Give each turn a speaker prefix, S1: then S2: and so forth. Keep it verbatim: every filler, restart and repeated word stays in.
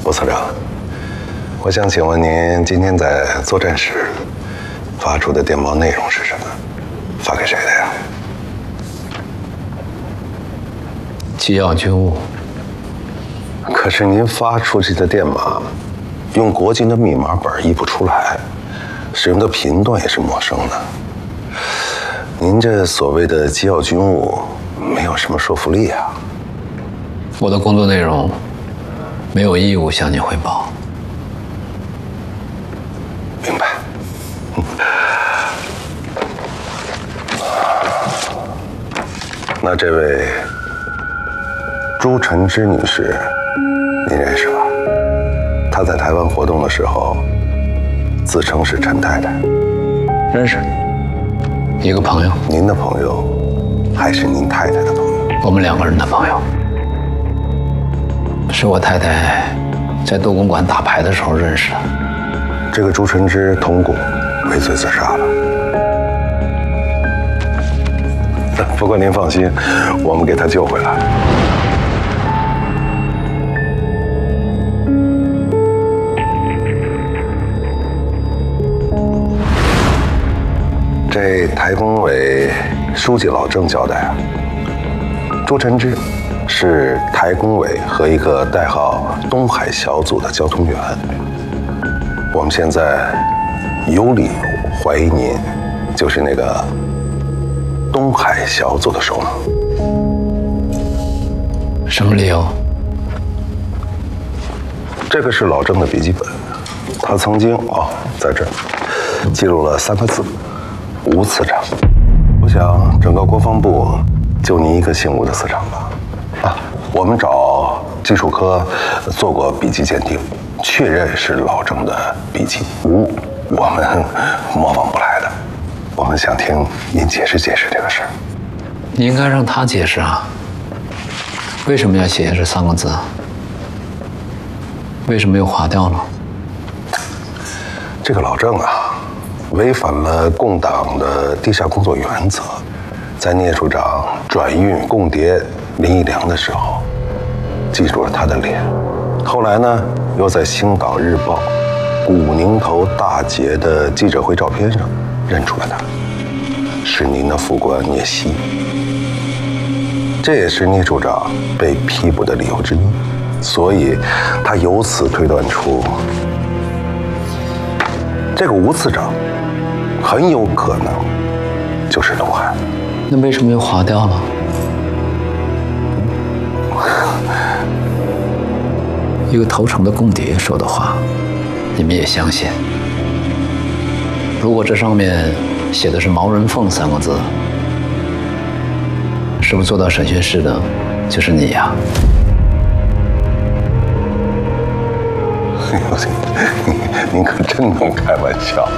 S1: 吴次长，我想请问您今天在作战室发出的电报内容是什么？发给谁的呀？
S2: 机要军务。
S1: 可是您发出去的电码，用国军的密码本译不出来，使用的频段也是陌生的。您这所谓的机要军务，没有什么说服力啊。
S2: 我的工作内容没有义务向你汇报。
S1: 明白。那这位朱晨之女士，您认识吧？她在台湾活动的时候，自称是陈太太。
S2: 认识，一个朋友。
S1: 您的朋友，还是您太太的朋友？
S2: 我们两个人的朋友。是我太太在斗公馆打牌的时候认识的。
S1: 这个朱晨之通共，畏罪自杀了。不过您放心，我们给他救回来。这台工委书记老郑交代啊，朱晨之是台工委和一个代号东海小组的交通员。我们现在有理由怀疑您就是那个东海小组的首脑。
S2: 什么理由？
S1: 这个是老郑的笔记本，他曾经哦，在这儿记录了三个字：吴次长。我想整个国防部就您一个姓吴的次长吧。啊，我们找技术科做过笔迹鉴定，确认是老郑的笔迹，无我们模仿不来的。我们想听您解释解释这个事儿。
S2: 你应该让他解释啊，为什么要写下这三个字？为什么又划掉了？
S1: 这个老郑啊，违反了共党的地下工作原则，在聂处长转运共谍林义良的时候，记住了他的脸。后来呢，又在《星岛日报》古宁头大捷的记者会照片上认出了他，是您的副官聂曦。这也是聂处长被批捕的理由之一，所以他由此推断出，这个吴次长很有可能就是陆汉。
S2: 那为什么又划掉了？一个投诚的共谍说的话，你们也相信？如果这上面写的是毛人凤三个字，是不是做到审讯室的就是你呀？
S1: 您您可真能开玩笑。